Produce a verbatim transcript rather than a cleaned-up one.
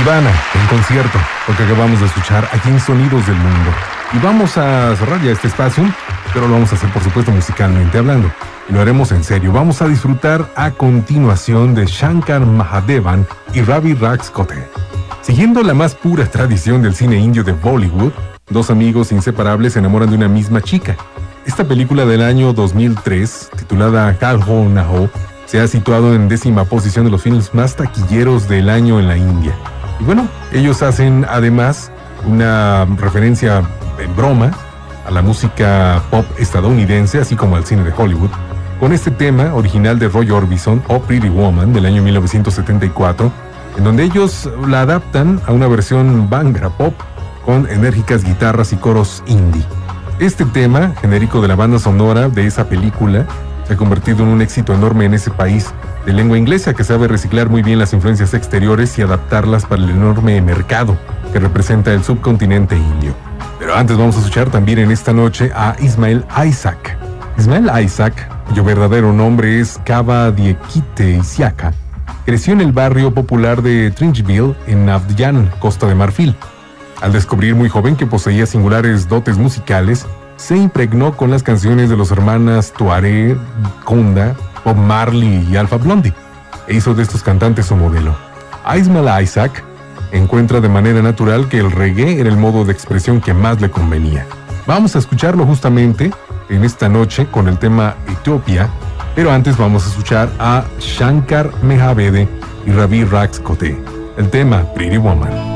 Nirvana en concierto, lo que acabamos de escuchar aquí en Sonidos del Mundo. Y vamos a cerrar ya este espacio, pero lo vamos a hacer por supuesto musicalmente hablando. Y lo haremos en serio. Vamos a disfrutar a continuación de Shankar Mahadevan y Ravi Rastogi. Siguiendo la más pura tradición del cine indio de Bollywood, dos amigos inseparables se enamoran de una misma chica. Esta película del año dos mil tres, titulada Kal Ho Na Ho, se ha situado en décima posición de los filmes más taquilleros del año en la India. Y bueno, ellos hacen además una referencia en broma a la música pop estadounidense, así como al cine de Hollywood, con este tema original de Roy Orbison, Oh Pretty Woman, del año mil novecientos setenta y cuatro, en donde ellos la adaptan a una versión Bhangra pop con enérgicas guitarras y coros indie. Este tema, genérico de la banda sonora de esa película, se ha convertido en un éxito enorme en ese país de lengua inglesa que sabe reciclar muy bien las influencias exteriores y adaptarlas para el enorme mercado que representa el subcontinente indio. Pero antes vamos a escuchar también en esta noche a Ismail Isaac. Ismail Isaac, cuyo verdadero nombre es Kaba Diekite Isiaka, creció en el barrio popular de Trinchville en Abidjan, Costa de Marfil. Al descubrir muy joven que poseía singulares dotes musicales, se impregnó con las canciones de los hermanas Tuareg, Kunda, Bob Marley y Alpha Blondy, e hizo de estos cantantes su modelo. Ismail Isaac encuentra de manera natural que el reggae era el modo de expresión que más le convenía. Vamos a escucharlo justamente en esta noche con el tema Ethiopia, pero antes vamos a escuchar a Shankar Mahadevan y Ravi Rastogi, el tema Pretty Woman.